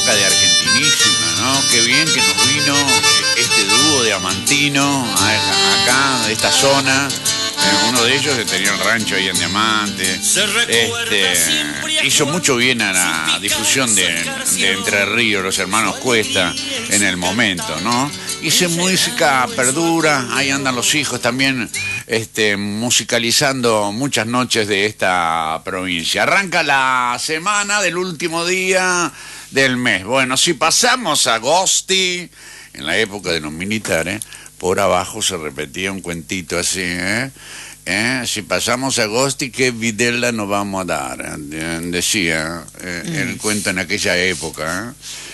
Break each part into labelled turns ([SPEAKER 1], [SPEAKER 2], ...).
[SPEAKER 1] época de Argentinísima, ¿no? Qué bien que nos vino este dúo de Diamantino acá, de esta zona. Uno de ellos que tenía el rancho ahí en Diamante. Hizo mucho bien a la difusión de Entre Ríos, los hermanos Cuesta, en el momento, ¿no? Hice música perdura, ahí andan los hijos también musicalizando muchas noches de esta provincia. Arranca la semana del último día del mes. Bueno, si pasamos a Agosti, en la época de los militares, por abajo se repetía un cuentito así, si pasamos a Agosti, ¿qué videla nos vamos a dar? Decía el cuento en aquella época,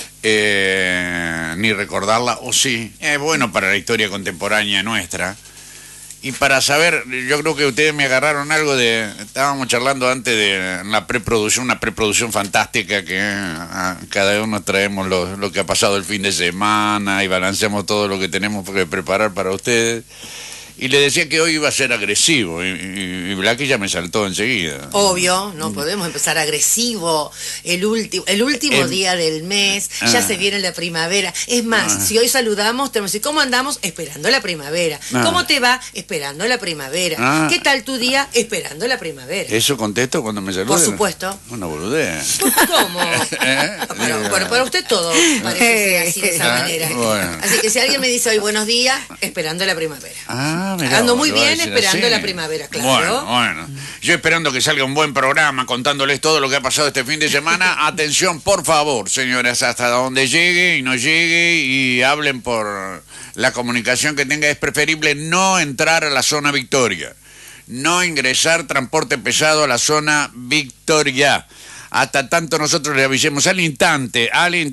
[SPEAKER 1] ni recordarla, o sí, es bueno para la historia contemporánea nuestra. Y para saber, yo creo que ustedes me agarraron algo estábamos charlando antes de la preproducción, una preproducción fantástica que cada uno traemos lo que ha pasado el fin de semana y balanceamos todo lo que tenemos que preparar para ustedes. Y le decía que hoy iba a ser agresivo y Blacky ya me saltó enseguida.
[SPEAKER 2] Obvio, no podemos empezar agresivo el último día del mes, ya se viene la primavera. Es más, si hoy saludamos, tenemos que decir, ¿cómo andamos? Esperando la primavera. ¿Cómo te va? Esperando la primavera. ¿Qué tal tu día? Esperando la primavera.
[SPEAKER 1] ¿Eso contesto cuando me saludan?
[SPEAKER 2] Por supuesto.
[SPEAKER 1] Una boludez.
[SPEAKER 2] ¿Cómo? Pero para usted todo parece así de esa manera. Bueno. Así que si alguien me dice hoy buenos días, esperando la primavera.
[SPEAKER 1] Mirá,
[SPEAKER 2] ando muy bien esperando la primavera, claro.
[SPEAKER 1] Bueno. Yo esperando que salga un buen programa contándoles todo lo que ha pasado este fin de semana. Atención, por favor, señoras, hasta donde llegue y no llegue y hablen por la comunicación que tenga. Es preferible no entrar a la zona Victoria. No ingresar transporte pesado a la zona Victoria. Hasta tanto nosotros le avisemos al instante,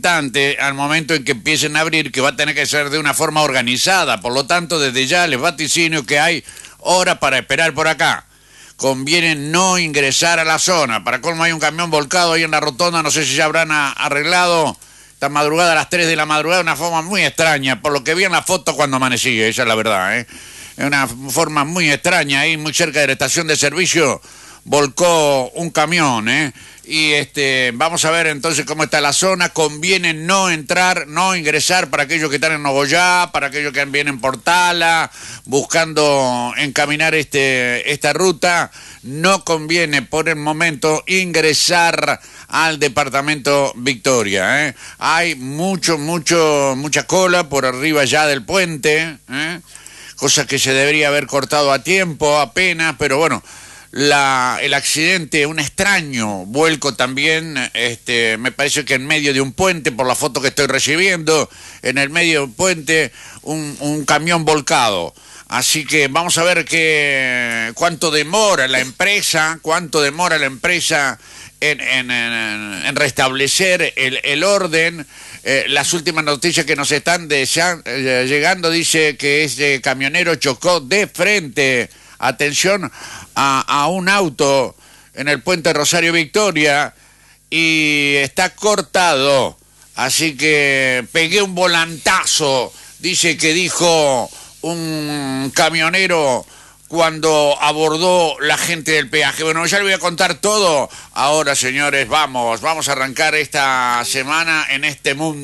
[SPEAKER 1] al momento en que empiecen a abrir, que va a tener que ser de una forma organizada. Por lo tanto, desde ya les vaticinio que hay hora para esperar por acá. Conviene no ingresar a la zona. Para colmo hay un camión volcado ahí en la rotonda, no sé si ya habrán arreglado esta madrugada a las 3 de la madrugada, de una forma muy extraña, por lo que vi en la foto cuando amanecí, esa es la verdad, Es una forma muy extraña, ahí muy cerca de la estación de servicio, volcó un camión, Y vamos a ver entonces cómo está la zona. Conviene no entrar, no ingresar para aquellos que están en Nogoyá, para aquellos que vienen por Tala, buscando encaminar esta ruta. No conviene por el momento ingresar al departamento Victoria, Hay mucha cola por arriba ya del puente, cosa que se debería haber cortado a tiempo apenas, pero bueno. El accidente, un extraño vuelco también, me parece que en medio de un puente, por la foto que estoy recibiendo, en el medio de un puente, un camión volcado. Así que vamos a ver cuánto demora la empresa en restablecer el orden. Las últimas noticias que nos están llegando dice que este camionero chocó de frente, atención, a un auto en el puente Rosario Victoria y está cortado, así que pegué un volantazo, dijo un camionero cuando abordó la gente del peaje. Bueno, ya le voy a contar todo. Ahora, señores, vamos a arrancar esta semana en este mundo